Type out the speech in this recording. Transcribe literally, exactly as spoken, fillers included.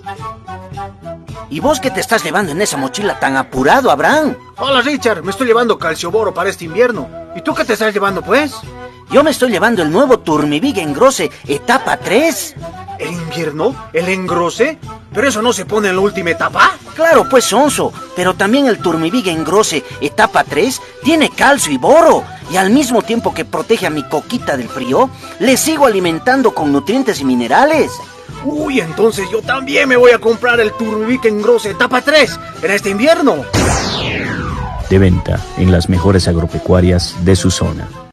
¿Y vos qué te estás llevando en esa mochila tan apurado, Abraham? Hola, Richard, me estoy llevando calcioboro para este invierno. ¿Y tú qué te estás llevando, pues? Yo me estoy llevando el nuevo Turmivig Engrose, etapa tres. ¿El invierno? ¿El engrose? ¿Pero eso no se pone en la última etapa? Claro, pues, sonso, pero también el Turmivig Engrose, etapa tres, tiene calcio y boro. Y al mismo tiempo que protege a mi coquita del frío, le sigo alimentando con nutrientes y minerales. Uy, entonces yo también me voy a comprar el Turmivig Engrose etapa tres en este invierno. De venta en las mejores agropecuarias de su zona.